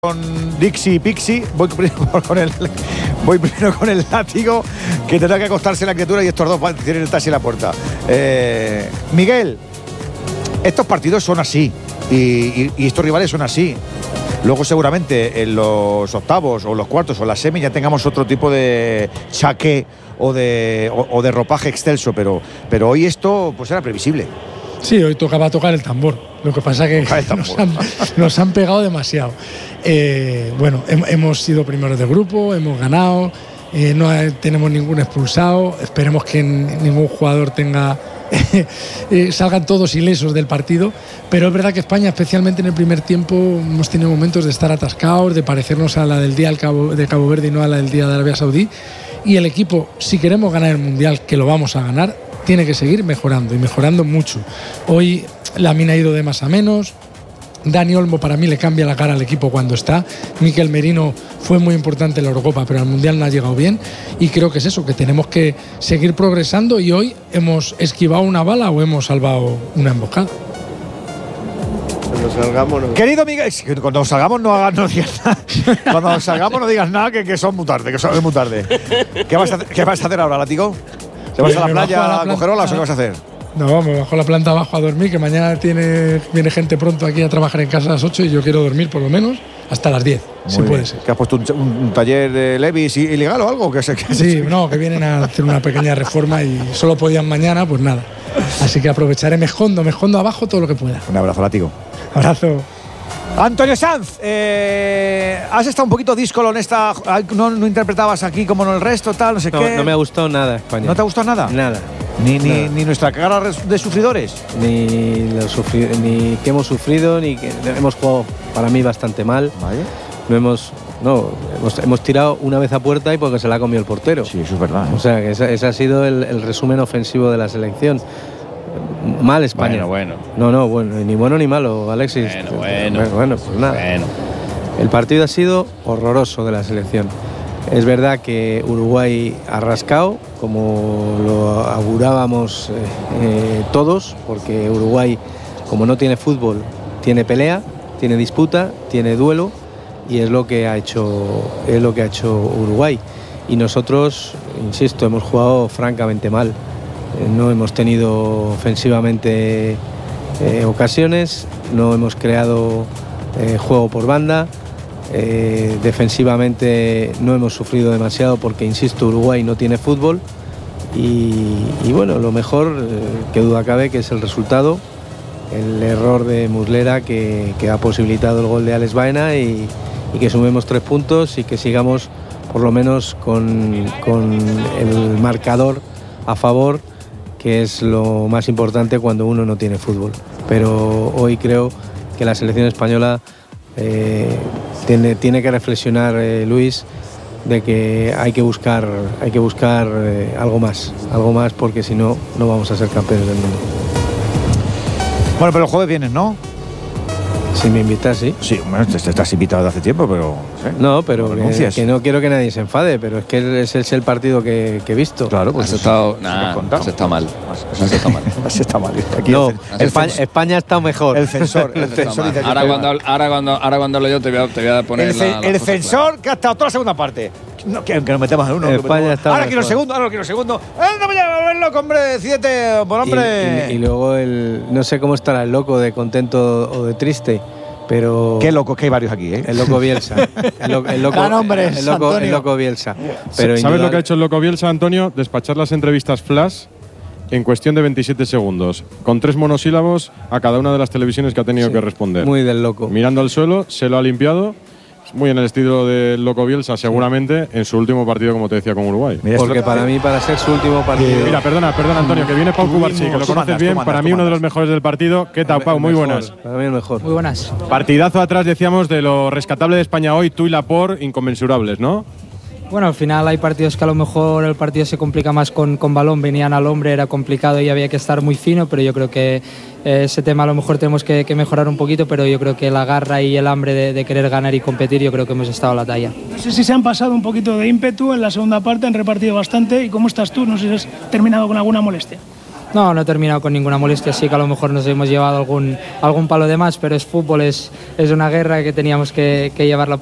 Con Dixie Pixie, voy primero con el látigo, que tendrá que acostarse la criatura y estos dos tienen el taxi en la puerta. Miguel, estos partidos son así y estos rivales son así. Luego seguramente en los octavos o los cuartos o las semis ya tengamos otro tipo de chaqué o de ropaje excelso, pero hoy esto pues era previsible. Sí, hoy tocaba tocar el tambor. Lo que pasa es que nos han pegado demasiado. Bueno, hemos sido primeros de grupo, hemos ganado, no tenemos ningún expulsado. Esperemos que ningún jugador salgan todos ilesos del partido. Pero es verdad que España, especialmente en el primer tiempo, hemos tenido momentos de estar atascados, de parecernos a la del día de Cabo Verde y no a la del día de Arabia Saudí. Y el equipo, si queremos ganar el Mundial, que lo vamos a ganar, tiene que seguir mejorando y mejorando mucho. Hoy Lamine ha ido de más a menos. Dani Olmo para mí le cambia la cara al equipo cuando está. Mikel Merino fue muy importante en la Eurocopa, pero al Mundial no ha llegado bien. Y creo que es eso, que tenemos que seguir progresando. Y hoy hemos esquivado una bala o hemos salvado una emboscada. Cuando salgamos, no. Querido Miguel, cuando salgamos no digas nada. Cuando salgamos no digas nada, que son muy tarde, es muy tarde. ¿Qué vas a hacer ahora, látigo? ¿Te vas a la playa a coger olas o qué vas a hacer? No, me bajo la planta abajo a dormir, que mañana viene gente pronto aquí a trabajar en casa a las 8 y yo quiero dormir por lo menos hasta las 10, si puede ser. ¿Que has puesto un taller de Levis ilegal o algo? Sí, no, que vienen a hacer una pequeña reforma y solo podían mañana, pues nada. Así que aprovecharé, me escondo abajo todo lo que pueda. Un abrazo, látigo. Abrazo. Antonio Sanz, has estado un poquito díscolo en esta. No interpretabas aquí como en el resto, tal, no sé qué. No me ha gustado nada España. ¿No te ha gustado nada? Nada. Ni nuestra cara de sufridores. Ni que hemos sufrido, ni que hemos jugado para mí bastante mal. ¿Vale? Hemos tirado una vez a puerta y porque se la ha comido el portero. Sí, eso es verdad. O sea, que ese ha sido el resumen ofensivo de la selección. Mal España. Bueno. No, ni bueno ni malo, Alexis. Bueno, pues nada. Bueno. El partido ha sido horroroso de la selección. Es verdad que Uruguay ha rascado, como lo augurábamos todos, porque Uruguay, como no tiene fútbol, tiene pelea, tiene disputa, tiene duelo, y es lo que ha hecho Uruguay. Y nosotros, insisto, hemos jugado francamente mal. No hemos tenido ofensivamente ocasiones, no hemos creado juego por banda, defensivamente no hemos sufrido demasiado porque, insisto, Uruguay no tiene fútbol y bueno, lo mejor, que duda cabe, que es el resultado, el error de Muslera que ha posibilitado el gol de Alex Baena y que sumemos 3 puntos y que sigamos por lo menos con el marcador a favor, que es lo más importante cuando uno no tiene fútbol. Pero hoy creo que la selección española tiene que reflexionar, Luis, de que hay que buscar algo más, porque si no, no vamos a ser campeones del mundo. Bueno, pero el jueves vienes, ¿no? Si me invitas, sí. Sí, bueno, te estás invitado de hace tiempo, pero... ¿sí? No, pero que no quiero que nadie se enfade, pero es que ese es el partido que he visto. Claro, pues has estado mal. Has estado mal. Aquí no, España ha estado mejor. El censor. Dice, ahora cuando hablo yo te voy a poner el censor que ha estado toda la segunda parte. No, que nos metemos en uno. España está ahora quiero segundo. No me llamo a verlo, hombre, decídete, por hombre. Y luego no sé cómo estará el loco, de contento o de triste, pero... Qué loco, que hay varios aquí, ¿eh? El loco Bielsa. El loco Bielsa. Pero ¿sabes lo que ha hecho el loco Bielsa, Antonio? Despachar las entrevistas flash en cuestión de 27 segundos, con 3 monosílabos a cada una de las televisiones que ha tenido que responder. Muy del loco. Mirando al suelo, se lo ha limpiado. Muy en el estilo del loco Bielsa, seguramente, en su último partido, como te decía, con Uruguay. Porque para mí, para ser su último partido... Mira, perdona, Antonio, que viene Pau Cubarsí, que lo conoces bien. Para mí, uno de los mejores del partido. ¿Qué tal, Pau? Muy buenas. Para mí el mejor. Muy buenas. Partidazo atrás, decíamos, de lo rescatable de España hoy, tú y Laporte, inconmensurables, ¿no? Bueno, al final hay partidos que a lo mejor el partido se complica más con balón, venían al hombre, era complicado y había que estar muy fino, pero yo creo que ese tema a lo mejor tenemos que mejorar un poquito, pero yo creo que la garra y el hambre de querer ganar y competir, yo creo que hemos estado a la talla. No sé si se han pasado un poquito de ímpetu en la segunda parte, han repartido bastante. ¿Y cómo estás tú? No sé si has terminado con alguna molestia. No, no he terminado con ninguna molestia, sí que a lo mejor nos hemos llevado algún palo de más, pero es fútbol, es una guerra que teníamos que llevarla